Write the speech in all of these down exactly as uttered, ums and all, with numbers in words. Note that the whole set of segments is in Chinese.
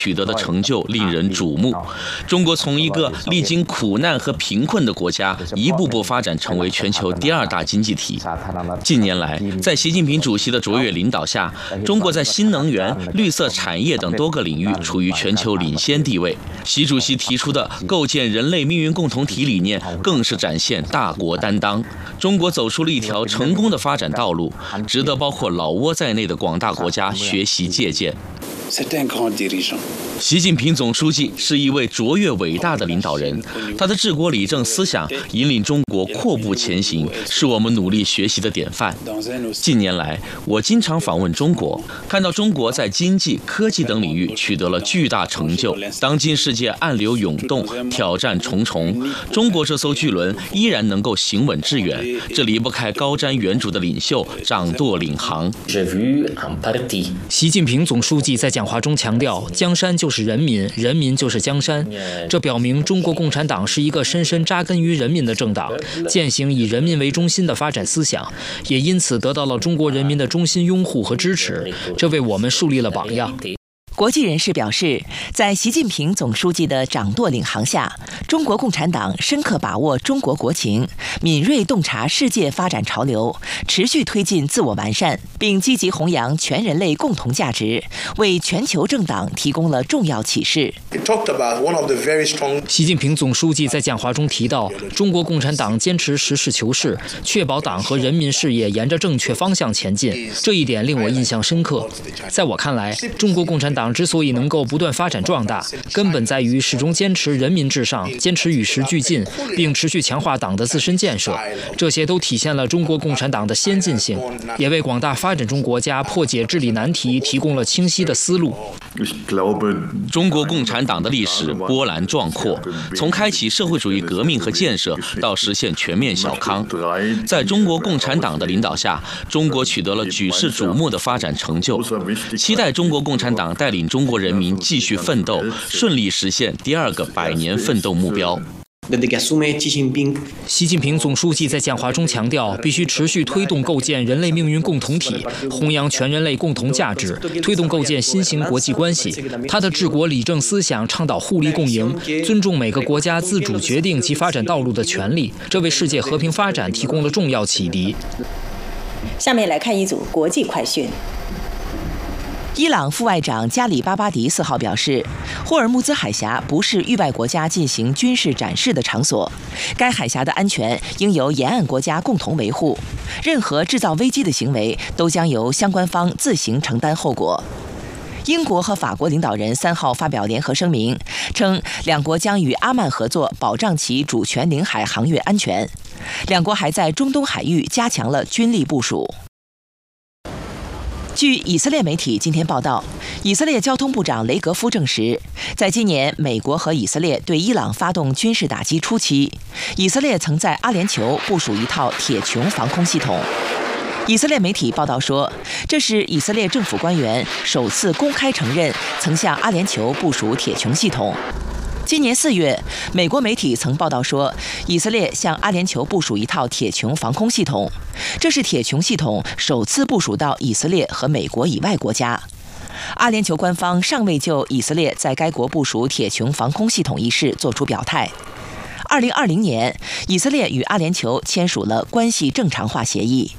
取得的成就令人瞩目。中国从一个历经苦难和贫困的国家，一步步发展成为全球第二大经济体。近年来，在习近平主席的卓越领导下，中国在新能源、绿色产业等多个领域处于全球领先地位。习主席提出的构建人类命运共同体理念，更是展现大国担当。中国走出了一条成功的发展道路，值得包括老挝在内的广大国家学习借鉴。习近平总书记是一位卓越伟大的领导人，他的治国理政思想引领中国阔步前行，是我们努力学习的典范。近年来，我经常访问中国，看到中国在经济、科技等领域取得了巨大成就。当今世界暗流涌动，挑战重重，中国这艘巨轮依然能够行稳致远，这离不开高瞻远瞩的领袖掌舵领航。 习近平总书记在讲话中强调，江山就是人民，人民就是江山。这表明中国共产党是一个深深扎根于人民的政党，践行以人民为中心的发展思想，也因此得到了中国人民的衷心拥护和支持，这为我们树立了榜样。 国际人士表示，在习近平总书记的掌舵领航下，中国共产党深刻把握中国国情，敏锐洞察世界发展潮流，持续推进自我完善，并积极弘扬全人类共同价值，为全球政党提供了重要启示。 习近平总书记在讲话中提到，中国共产党坚持实事求是，确保党和人民事业沿着正确方向前进，这一点令我印象深刻。在我看来，中国共产党之所以能够不断发展壮大，根本在于始终坚持人民至上，坚持与时俱进，并持续强化党的自身建设。这些都体现了中国共产党的先进性，也为广大发展中国家破解治理难题提供了清晰的思路。 中国共产党的历史波澜壮阔，从开启社会主义革命和建设到实现全面小康，在中国共产党的领导下，中国取得了举世瞩目的发展成就。期待中国共产党带领中国人民继续奋斗，顺利实现第二个百年奋斗目标。 习近平总书记在讲话中强调，必须持续推动构建人类命运共同体，弘扬全人类共同价值，推动构建新型国际关系。他的治国理政思想倡导互利共赢，尊重每个国家自主决定其发展道路的权利，这为世界和平发展提供了重要启迪。 下面来看一组国际快讯。 伊朗副外长加里巴巴迪四号表示，霍尔木兹海峡不是域外国家进行军事展示的场所，该海峡的安全应由沿岸国家共同维护，任何制造危机的行为都将由相关方自行承担后果。英国和法国领导人三号发表联合声明，称两国将与阿曼合作保障其主权领海航运安全。两国还在中东海域加强了军力部署。据以色列媒体今天报道，以色列交通部长雷格夫证实，在今年美国和以色列对伊朗发动军事打击初期，以色列曾在阿联酋部署一套铁穹防空系统。以色列媒体报道说，这是以色列政府官员首次公开承认曾向阿联酋部署铁穹系统。今年四月，美国媒体曾报道说，以色列向阿联酋部署一套铁穹防空系统，这是铁穹系统首次部署到以色列和美国以外国家。阿联酋官方尚未就以色列在该国部署铁穹防空系统一事作出表态。二零二零年，以色列与阿联酋签署了关系正常化协议。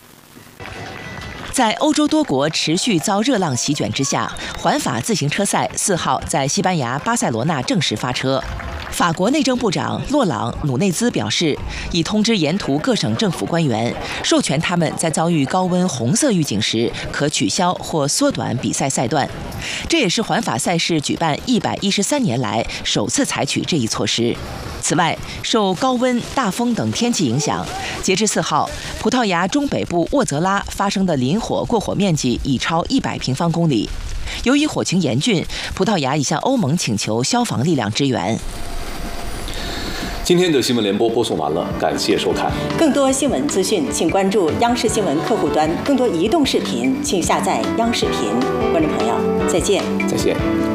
在欧洲多国持续遭热浪席卷之下，环法自行车赛四号在西班牙巴塞罗那正式发车。法国内政部长洛朗·努内兹表示，已通知沿途各省政府官员，授权他们在遭遇高温红色预警时，可取消或缩短比赛赛段。这也是环法赛事举办一百一十三年来首次采取这一措施。此外，受高温、大风等天气影响，截至四号，葡萄牙中北部沃泽拉发生的林火过火面积已超一百平方公里。由于火情严峻，葡萄牙已向欧盟请求消防力量支援。 今天的新闻联播播送完了，感谢收看。 更多新闻资讯，请关注央视新闻客户端；更多移动视频，请下载央视频。观众朋友，再见。 再见。